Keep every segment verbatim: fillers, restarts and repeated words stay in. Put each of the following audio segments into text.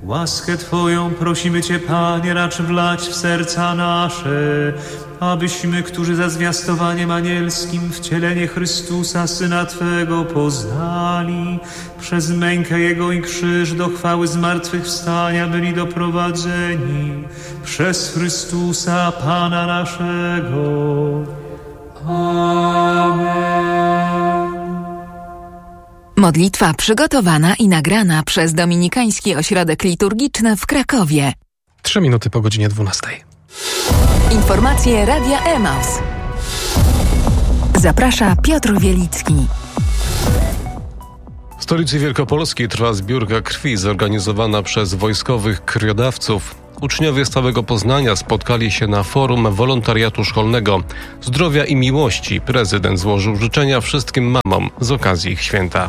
Łaskę Twoją prosimy Cię, Panie, racz wlać w serca nasze, abyśmy, którzy za zwiastowaniem anielskim wcielenie Chrystusa, Syna Twego, poznali, przez mękę Jego i krzyż do chwały zmartwychwstania byli doprowadzeni, przez Chrystusa, Pana naszego. Amen. Modlitwa przygotowana i nagrana przez Dominikański Ośrodek Liturgiczny w Krakowie. Trzy minuty po godzinie dwunastej. Informacje Radia Emaus. Zaprasza Piotr Wielicki. W stolicy Wielkopolski trwa zbiórka krwi zorganizowana przez wojskowych krwiodawców. Uczniowie z całego Poznania spotkali się na forum wolontariatu szkolnego. Zdrowia i miłości prezydent złożył życzenia wszystkim mamom z okazji ich święta.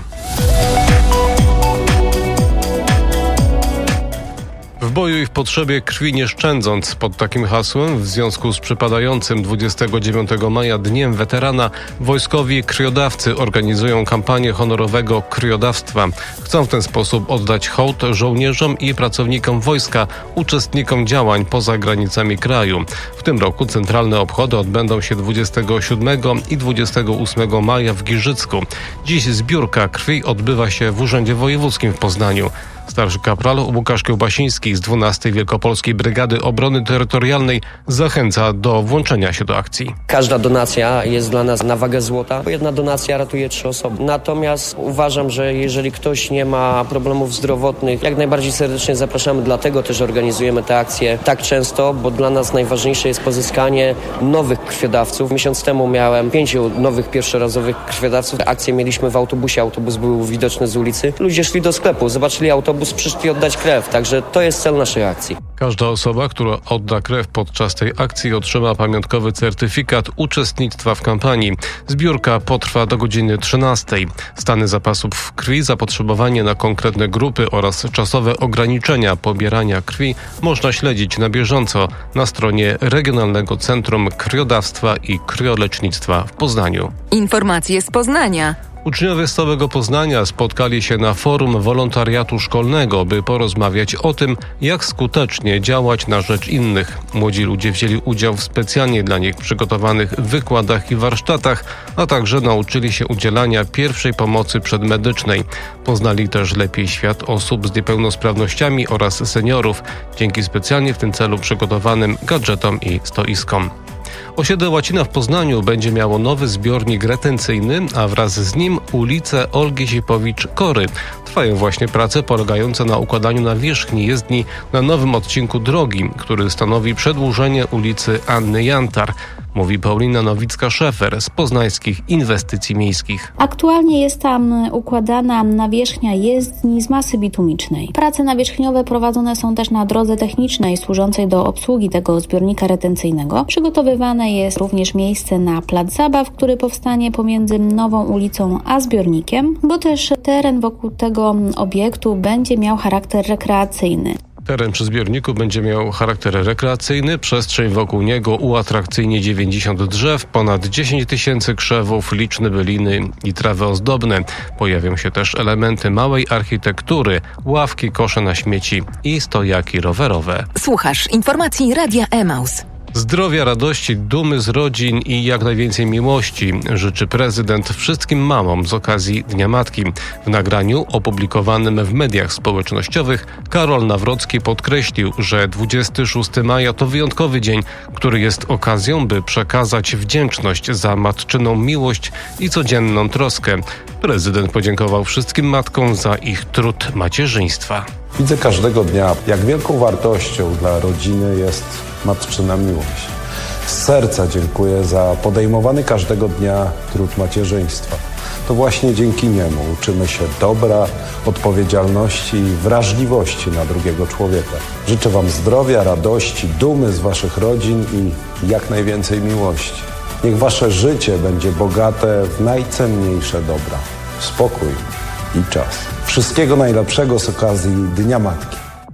W boju i w potrzebie krwi nie szczędząc, pod takim hasłem w związku z przypadającym dwudziestego dziewiątego maja Dniem Weterana wojskowi krwiodawcy organizują kampanię honorowego krwiodawstwa. Chcą w ten sposób oddać hołd żołnierzom i pracownikom wojska, uczestnikom działań poza granicami kraju. W tym roku centralne obchody odbędą się dwudziestego siódmego i dwudziestego ósmego maja w Giżycku. Dziś zbiórka krwi odbywa się w Urzędzie Wojewódzkim w Poznaniu. Starszy kapral Łukasz Kiełbasiński z dwunastej Wielkopolskiej Brygady Obrony Terytorialnej zachęca do włączenia się do akcji. Każda donacja jest dla nas na wagę złota. Jedna donacja ratuje trzy osoby. Natomiast uważam, że jeżeli ktoś nie ma problemów zdrowotnych, jak najbardziej serdecznie zapraszamy. Dlatego też organizujemy te akcje tak często, bo dla nas najważniejsze jest pozyskanie nowych krwiodawców. Miesiąc temu miałem pięciu nowych pierwszorazowych krwiodawców. Akcję mieliśmy w autobusie. Autobus był widoczny z ulicy. Ludzie szli do sklepu, zobaczyli autobus, przyszli oddać krew, także to jest cel naszej akcji. Każda osoba, która odda krew podczas tej akcji, otrzyma pamiątkowy certyfikat uczestnictwa w kampanii. Zbiórka potrwa do godziny trzynastej. Stany zapasów krwi, zapotrzebowanie na konkretne grupy oraz czasowe ograniczenia pobierania krwi można śledzić na bieżąco na stronie Regionalnego Centrum Krwiodawstwa i Krwiolecznictwa w Poznaniu. Informacje z Poznania. Uczniowie z całego Poznania spotkali się na forum wolontariatu szkolnego, by porozmawiać o tym, jak skutecznie działać na rzecz innych. Młodzi ludzie wzięli udział w specjalnie dla nich przygotowanych wykładach i warsztatach, a także nauczyli się udzielania pierwszej pomocy przedmedycznej. Poznali też lepiej świat osób z niepełnosprawnościami oraz seniorów, dzięki specjalnie w tym celu przygotowanym gadżetom i stoiskom. Osiedle Łacina w Poznaniu będzie miało nowy zbiornik retencyjny, a wraz z nim ulicę Olgi Sipowicz-Kory. Trwają właśnie prace polegające na układaniu nawierzchni jezdni na nowym odcinku drogi, który stanowi przedłużenie ulicy Anny Jantar, mówi Paulina Nowicka-Szefer z Poznańskich Inwestycji Miejskich. Aktualnie jest tam układana nawierzchnia jezdni z masy bitumicznej. Prace nawierzchniowe prowadzone są też na drodze technicznej służącej do obsługi tego zbiornika retencyjnego. Przygotowywane jest również miejsce na plac zabaw, który powstanie pomiędzy nową ulicą a zbiornikiem, bo też teren wokół tego obiektu będzie miał charakter rekreacyjny. Teren przy zbiorniku będzie miał charakter rekreacyjny, przestrzeń wokół niego uatrakcyjni dziewięćdziesiąt drzew, ponad dziesięć tysięcy krzewów, liczne byliny i trawy ozdobne. Pojawią się też elementy małej architektury, ławki, kosze na śmieci i stojaki rowerowe. Słuchasz informacji Radia Emaus. Zdrowia, radości, dumy z rodzin i jak najwięcej miłości życzy prezydent wszystkim mamom z okazji Dnia Matki. W nagraniu opublikowanym w mediach społecznościowych Karol Nawrocki podkreślił, że dwudziestego szóstego maja to wyjątkowy dzień, który jest okazją, by przekazać wdzięczność za matczyną miłość i codzienną troskę. Prezydent podziękował wszystkim matkom za ich trud macierzyństwa. Widzę każdego dnia, jak wielką wartością dla rodziny jest matczyna miłość. Z serca dziękuję za podejmowany każdego dnia trud macierzyństwa. To właśnie dzięki niemu uczymy się dobra, odpowiedzialności i wrażliwości na drugiego człowieka. Życzę Wam zdrowia, radości, dumy z Waszych rodzin i jak najwięcej miłości. Niech Wasze życie będzie bogate w najcenniejsze dobra. Spokój i czas. Wszystkiego najlepszego z okazji Dnia Matki.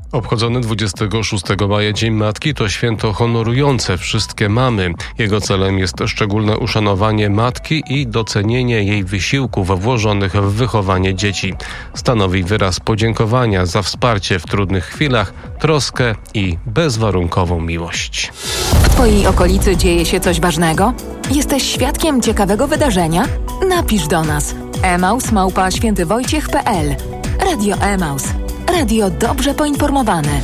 Obchodzony dwudziestego szóstego maja Dzień Matki to święto honorujące wszystkie mamy. Jego celem jest szczególne uszanowanie matki i docenienie jej wysiłków włożonych w wychowanie dzieci. Stanowi wyraz podziękowania za wsparcie w trudnych chwilach, troskę i bezwarunkową miłość. W Twojej okolicy dzieje się coś ważnego? Jesteś świadkiem ciekawego wydarzenia? Napisz do nas. emaus małpa świętywojciech kropka pe el. Radio Emaus. Radio dobrze poinformowane.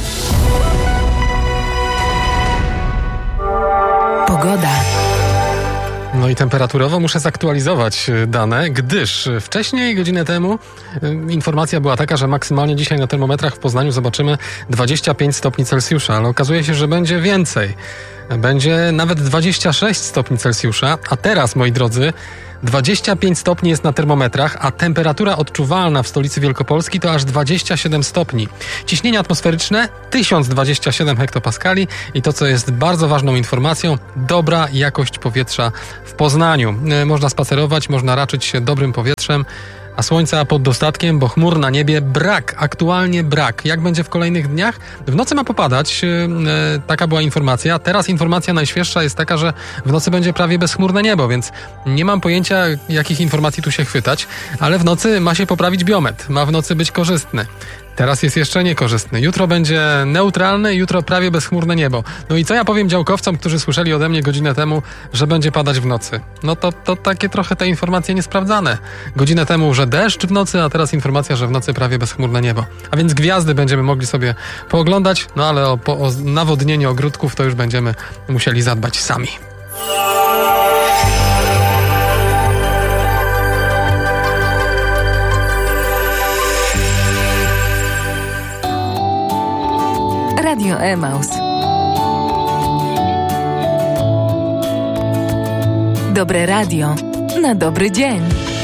Pogoda. No i temperaturowo muszę zaktualizować dane, gdyż wcześniej, godzinę temu, informacja była taka, że maksymalnie dzisiaj na termometrach w Poznaniu zobaczymy dwadzieścia pięć stopni Celsjusza, ale okazuje się, że będzie więcej. Będzie nawet dwadzieścia sześć stopni Celsjusza, a teraz, moi drodzy, dwadzieścia pięć stopni jest na termometrach, a temperatura odczuwalna w stolicy Wielkopolski to aż dwadzieścia siedem stopni. Ciśnienie atmosferyczne tysiąc dwadzieścia siedem hektopaskali i to, co jest bardzo ważną informacją, dobra jakość powietrza w Poznaniu. Można spacerować, można raczyć się dobrym powietrzem, a słońca pod dostatkiem, bo chmur na niebie brak, aktualnie brak. Jak będzie w kolejnych dniach? W nocy ma popadać, e, taka była informacja. Teraz informacja najświeższa jest taka, że w nocy będzie prawie bezchmurne niebo, więc nie mam pojęcia, jakich informacji tu się chwytać, ale w nocy ma się poprawić biometr, ma w nocy być korzystny. Teraz jest jeszcze niekorzystny. Jutro będzie neutralny, jutro prawie bezchmurne niebo. No i co ja powiem działkowcom, którzy słyszeli ode mnie godzinę temu, że będzie padać w nocy? No to, to takie trochę te informacje niesprawdzane. Godzinę temu, że deszcz w nocy, a teraz informacja, że w nocy prawie bezchmurne niebo. A więc gwiazdy będziemy mogli sobie pooglądać, no ale o, o nawodnienie ogródków to już będziemy musieli zadbać sami. Radio Emaus. Dobre radio na dobry dzień.